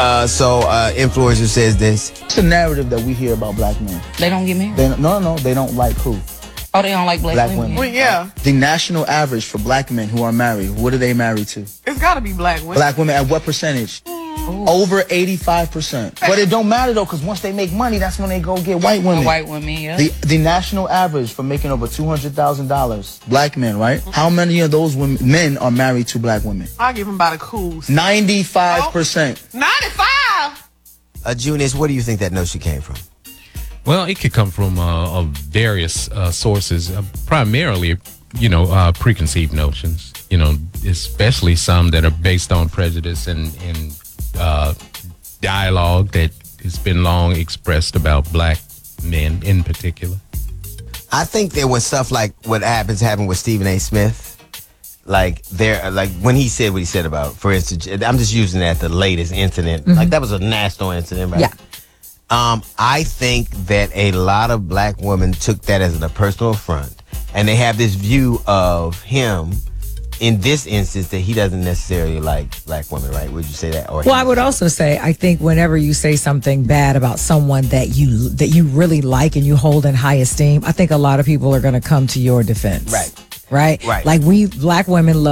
Influencer says this. It's a narrative that we hear about black men. They don't get married? No, they don't like who? Oh, they don't like black women? Well, yeah. The national average for black men who are married, what are they married to? It's got to be black women. Black women at what percentage? Over 85%. But it don't matter though, because once they make money, that's when they go get white women. White women, yeah. The national average for making over $200,000, black men, right? How many of those men are married to black women? I'll give them about a cool 95%. 95? Junius, where do you think that notion came from? Well, it could come from various sources, primarily, preconceived notions, especially some that are based on prejudice and dialogue that has been long expressed about black men in particular. I think there was stuff like what happened with Stephen A. Smith. Like when he said what he said about, for instance, I'm just using that the latest incident. Like that was a national incident, right? Yeah. I think that a lot of black women took that as a personal affront, and they have this view of him in this instance that he doesn't necessarily like black women, right? Would you say that? Or well, I would also say, I think whenever you say something bad about someone that you really like and you hold in high esteem, I think a lot of people are going to come to your defense. Right. Right? Right. Like we black women love